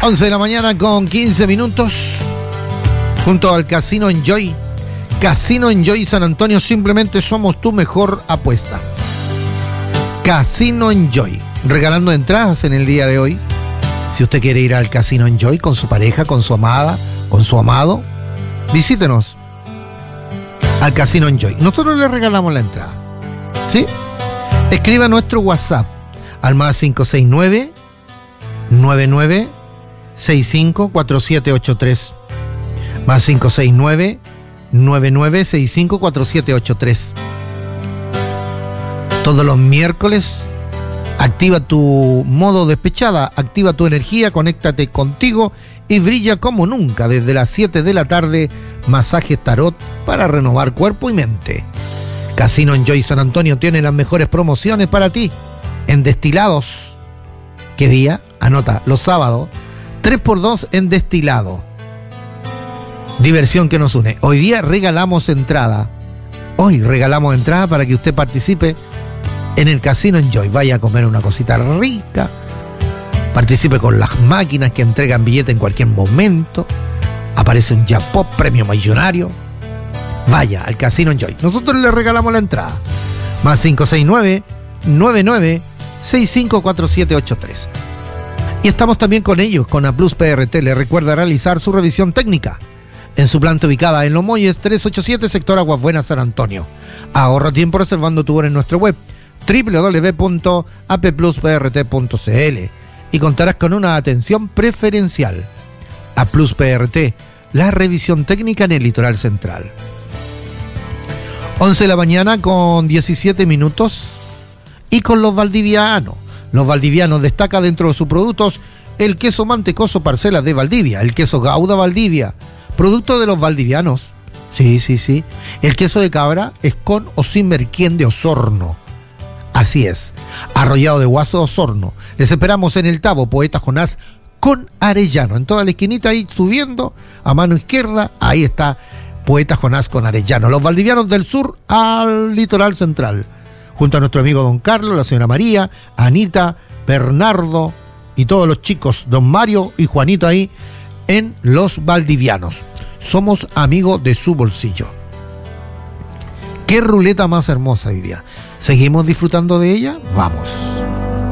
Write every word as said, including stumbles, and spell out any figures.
once de la mañana con quince minutos. Junto al Casino Enjoy. Casino Enjoy San Antonio, simplemente somos tu mejor apuesta. Casino Enjoy. Regalando entradas en el día de hoy. Si usted quiere ir al Casino Enjoy con su pareja, con su amada, con su amado, visítenos al Casino Enjoy. Nosotros le regalamos la entrada. ¿Sí? Escriba nuestro WhatsApp al más cinco seis nueve, nueve nueve seis cinco cuatro siete ocho tres. Más cinco seis nueve, nueve nueve seis cinco cuatro siete ocho tres. Todos los miércoles activa tu modo despechada, activa tu energía, conéctate contigo y brilla como nunca. Desde las siete de la tarde, masajes tarot para renovar cuerpo y mente. Casino Enjoy San Antonio tiene las mejores promociones para ti en destilados. ¿Qué día? Anota, los sábados, tres por dos en destilado. Diversión que nos une. Hoy día regalamos entrada. Hoy regalamos entrada para que usted participe en el Casino Enjoy. Vaya a comer una cosita rica. Participe con las máquinas que entregan billete en cualquier momento. Aparece un jackpot, premio millonario. Vaya al Casino Enjoy. Nosotros le regalamos la entrada. Más cinco seis nueve, nueve nueve seis cinco cuatro siete ocho tres. Y estamos también con ellos, con A Plus P R T. Le recuerda realizar su revisión técnica en su planta ubicada en Los Molles trescientos ochenta y siete, sector Aguas Buenas, San Antonio. Ahorra tiempo reservando tu hora en nuestra web doble u doble u doble u punto a p plus p r t punto c l y contarás con una atención preferencial. A Plus P R T, la revisión técnica en el litoral central. once de la mañana con diecisiete minutos y con los valdivianos. Los valdivianos destaca dentro de sus productos el queso mantecoso Parcelas de Valdivia, el queso Gouda Valdivia, producto de los valdivianos. Sí, sí, sí. El queso de cabra es con o sin merquén de Osorno. Así es. Arrollado de Guaso de Osorno. Les esperamos en el Tabo, Poeta Jonás con Arellano. En toda la esquinita ahí subiendo, a mano izquierda, ahí está Poeta Jonás con Arellano. Los valdivianos del sur al litoral central. Junto a nuestro amigo Don Carlos, la señora María, Anita, Bernardo y todos los chicos, Don Mario y Juanito ahí en Los Valdivianos. Somos amigos de su bolsillo. Qué ruleta más hermosa hoy día. ¿Seguimos disfrutando de ella? Vamos.